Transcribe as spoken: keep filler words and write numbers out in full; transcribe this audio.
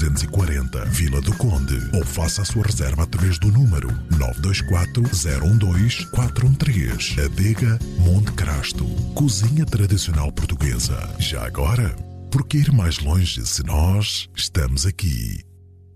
duzentos e quarenta, Vila do Conde. Ou faça a sua reserva através do número nove dois quatro, zero um dois, quatro um três. Adega Monte Crasto. Cozinha tradicional portuguesa. Já agora, por que ir mais longe se nós estamos aqui?